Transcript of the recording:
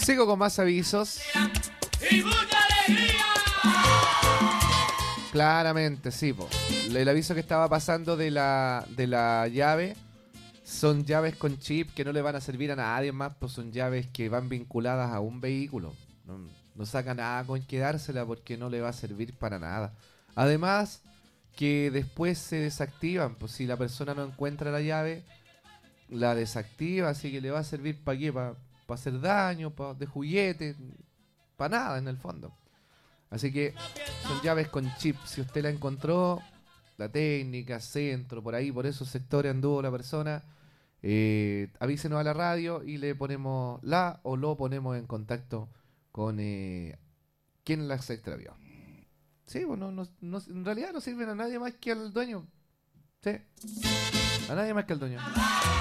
Sigo con más avisos. ¡Y mucha alegría! Claramente, sí, po. El aviso que estaba pasando de la llave son llaves con chip que no le van a servir a nadie más, pues son llaves que van vinculadas a un vehículo. No, no saca nada con quedársela porque no le va a servir para nada. Además, que después se desactivan, pues si la persona no encuentra la llave, la desactiva, así que le va a servir para qué, para hacer daño, de juguete, para nada en el fondo. Así que son llaves con chip. Si usted la encontró, la técnica, centro, por ahí, por esos sectores anduvo la persona, avísenos a la radio y le ponemos la o lo ponemos en contacto con quien las extravió. Sí, bueno, en realidad no sirven a nadie más que al dueño. Sí, a nadie más que al dueño.